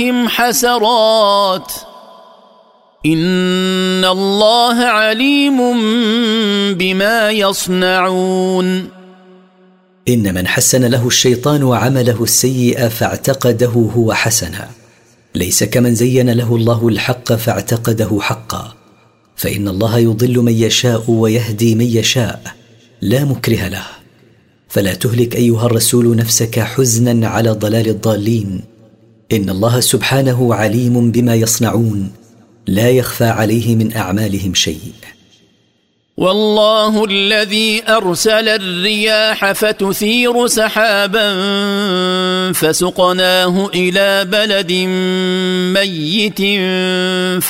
حسرات إن الله عليم بما يصنعون. إن من حسن له الشيطان عمله السيء فاعتقده هو حسنا ليس كمن زين له الله الحق فاعتقده حقا، فإن الله يضل من يشاء ويهدي من يشاء لا مكره له. فلا تهلك أيها الرسول نفسك حزنا على ضلال الضالين، إن الله سبحانه عليم بما يصنعون لا يخفى عليه من أعمالهم شيء. والله الذي أرسل الرياح فتثير سحابا فسقناه إلى بلد ميت